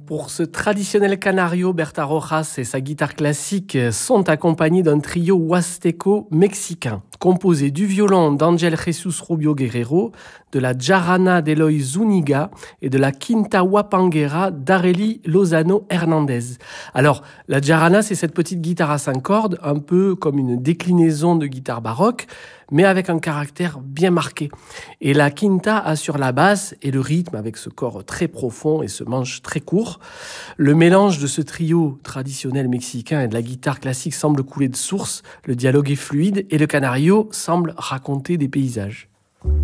Pour ce traditionnel canario, Berta Rojas et sa guitare classique sont accompagnés d'un trio huasteco mexicain, composé du violon d'Angel Jesus Rubio Guerrero, de la jarana d'Eloy Zuniga et de la quinta huapanguera d'Arely Lozano Hernandez. Alors, la jarana, c'est cette petite guitare à 5 cordes, un peu comme une déclinaison de guitare baroque, mais avec un caractère bien marqué. Et la quinta assure la basse et le rythme avec ce corps très profond et ce manche très court. Le mélange de ce trio traditionnel mexicain et de la guitare classique semble couler de source, le dialogue est fluide et le canario semble raconter des paysages.